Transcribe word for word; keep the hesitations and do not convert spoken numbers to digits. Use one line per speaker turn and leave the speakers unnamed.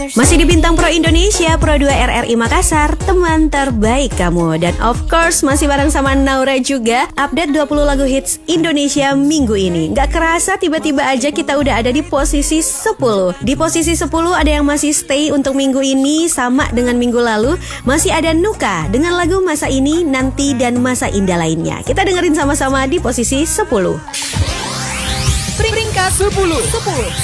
Masih di Bintang Pro Indonesia, Pro dua R R I Makassar, teman terbaik kamu. Dan of course masih bareng sama Naura juga. Update dua puluh lagu hits Indonesia minggu ini. Gak kerasa tiba-tiba aja kita udah ada di posisi sepuluh. Di posisi sepuluh ada yang masih stay untuk minggu ini, sama dengan minggu lalu. Masih ada Nuka dengan lagu Masa Ini, Nanti, dan Masa Indah lainnya. Kita dengerin sama-sama di posisi sepuluh.
Peringkat sepuluh.